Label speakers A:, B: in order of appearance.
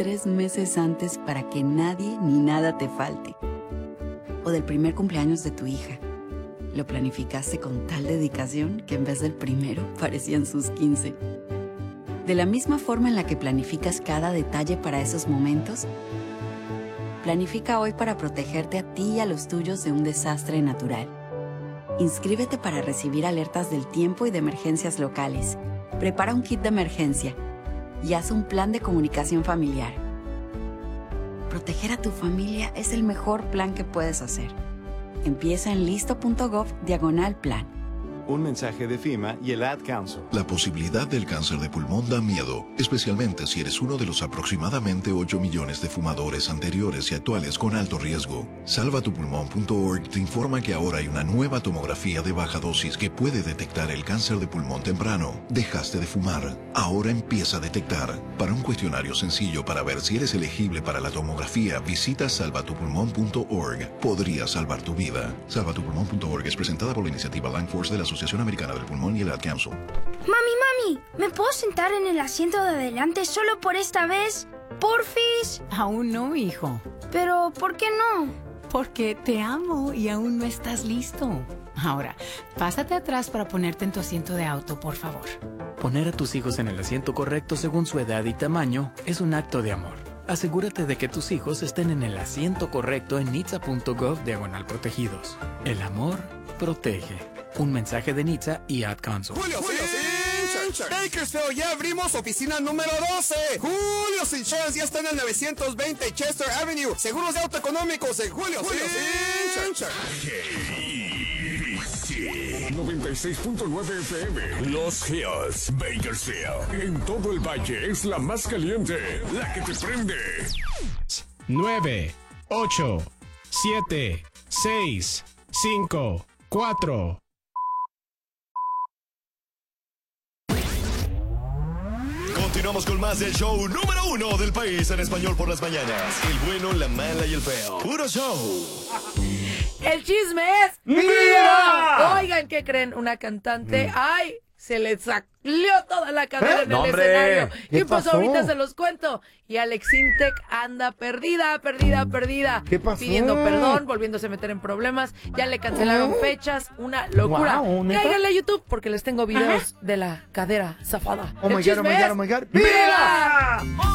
A: 3 meses antes para que nadie ni nada te falte. O del primer cumpleaños de tu hija. Lo planificaste con tal dedicación que en vez del primero parecían sus 15. De la misma forma en la que planificas cada detalle para esos momentos, planifica hoy para protegerte a ti y a los tuyos de un desastre natural. Inscríbete para recibir alertas del tiempo y de emergencias locales. Prepara un kit de emergencia y haz un plan de comunicación familiar. Proteger a tu familia es el mejor plan que puedes hacer. Empieza en listo.gov/plan.
B: Un mensaje de FEMA y el Ad Council.
C: La posibilidad del cáncer de pulmón da miedo, especialmente si eres uno de los aproximadamente 8 millones de fumadores anteriores y actuales con alto riesgo. Salvatupulmón.org te informa que ahora hay una nueva tomografía de baja dosis que puede detectar el cáncer de pulmón temprano. Dejaste de fumar, ahora empieza a detectar. Para un cuestionario sencillo para ver si eres elegible para la tomografía, visita salvatupulmón.org. Podría salvar tu vida. Salvatupulmón.org es presentada por la iniciativa Lung Force de la Asociación Americana del Pulmón y el Ad Council.
D: Mami, ¿me puedo sentar en el asiento de adelante solo por esta vez? ¿Porfis?
E: Aún no, hijo.
D: Pero, ¿por qué no?
E: Porque te amo y aún no estás listo. Ahora, pásate atrás para ponerte en tu asiento de auto, por favor.
F: Poner a tus hijos en el asiento correcto según su edad y tamaño es un acto de amor. Asegúrate de que tus hijos estén en el asiento correcto en nitsa.gov/protegidos. El amor protege. Un mensaje de NHTSA y Ad Council.
G: Julio Insurance. Bakersfield, ya abrimos oficina número 12. Julio Insurance ya está en el 920 Chester Avenue. Seguros de auto económicos en Julio Insurance.
H: 96.9 FM. Los Hills, Bakersfield. En todo el valle es la más caliente, la que te prende.
I: 9, 8, 7, 6, 5, 4.
J: Continuamos con más del show número 1 del país en español por las mañanas. El bueno, la mala y el feo. Puro show.
K: El chisme es...
J: ¡Mira!
K: Oigan, ¿qué creen? Una cantante... ¡Ay! Se le salió toda la cadera en el
L: ¡No,
K: escenario.
L: ¿Qué
K: Y pues
L: pasó?
K: ahorita se los cuento. Y Alex Intec anda perdida.
L: ¿Qué pasó?
K: Pidiendo perdón, volviéndose a meter en problemas. Ya le cancelaron fechas. Una locura.
L: Wow, ¿neta?
K: Cáiganle a YouTube porque les tengo videos de la cadera zafada.
L: Oh
K: El
L: my God, oh
K: chisme
L: my God,
K: es...
L: oh my God.
K: ¡Mira!